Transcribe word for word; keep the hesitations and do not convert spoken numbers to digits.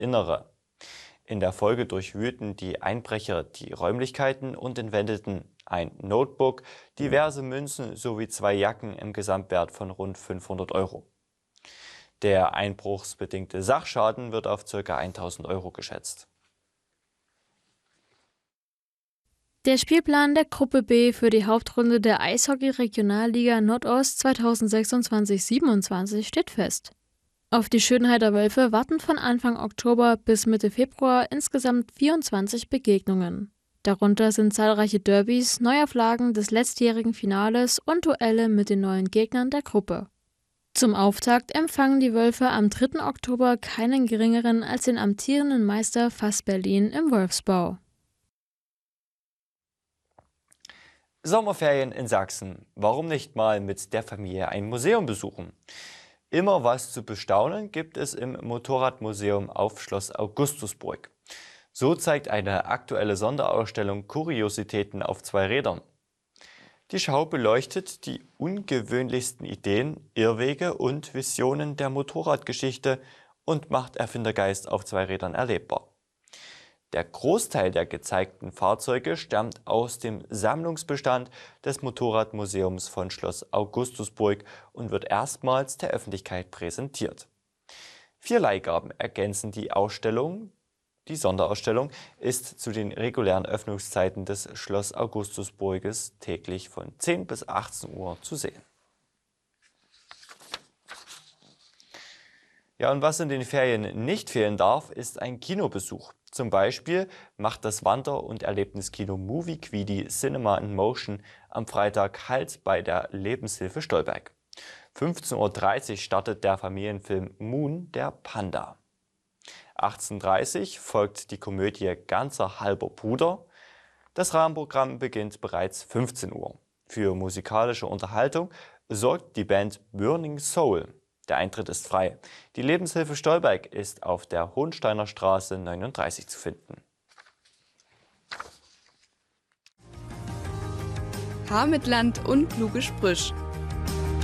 Innere. In der Folge durchwühlten die Einbrecher die Räumlichkeiten und entwendeten ein Notebook, diverse Münzen sowie zwei Jacken im Gesamtwert von rund fünfhundert Euro. Der einbruchsbedingte Sachschaden wird auf ca. tausend Euro geschätzt. Der Spielplan der Gruppe B für die Hauptrunde der Eishockey-Regionalliga Nordost zweitausendsechsundzwanzig siebenundzwanzig steht fest. Auf die Schönheiter Wölfe warten von Anfang Oktober bis Mitte Februar insgesamt vierundzwanzig Begegnungen. Darunter sind zahlreiche Derbys, Neuauflagen des letztjährigen Finales und Duelle mit den neuen Gegnern der Gruppe. Zum Auftakt empfangen die Wölfe am dritten Oktober keinen geringeren als den amtierenden Meister F A S Berlin im Wolfsbau. Sommerferien in Sachsen. Warum nicht mal mit der Familie ein Museum besuchen? Immer was zu bestaunen gibt es im Motorradmuseum auf Schloss Augustusburg. So zeigt eine aktuelle Sonderausstellung Kuriositäten auf zwei Rädern. Die Schau beleuchtet die ungewöhnlichsten Ideen, Irrwege und Visionen der Motorradgeschichte und macht Erfindergeist auf zwei Rädern erlebbar. Der Großteil der gezeigten Fahrzeuge stammt aus dem Sammlungsbestand des Motorradmuseums von Schloss Augustusburg und wird erstmals der Öffentlichkeit präsentiert. Vier Leihgaben ergänzen die Ausstellung. Die Sonderausstellung ist zu den regulären Öffnungszeiten des Schloss Augustusburges täglich von zehn bis achtzehn Uhr zu sehen. Ja, und was in den Ferien nicht fehlen darf, ist ein Kinobesuch. Zum Beispiel macht das Wander- und Erlebniskino Movie Quidi Cinema in Motion am Freitag Halt bei der Lebenshilfe Stolberg. fünfzehn Uhr dreißig startet der Familienfilm Moon, der Panda. achtzehn Uhr dreißig folgt die Komödie Ganzer halber Bruder. Das Rahmenprogramm beginnt bereits fünfzehn Uhr. Für musikalische Unterhaltung sorgt die Band Burning Soul. Der Eintritt ist frei. Die Lebenshilfe Stolberg ist auf der Hohensteiner Straße neununddreißig zu finden. Haar mit Land und kluge Sprüche.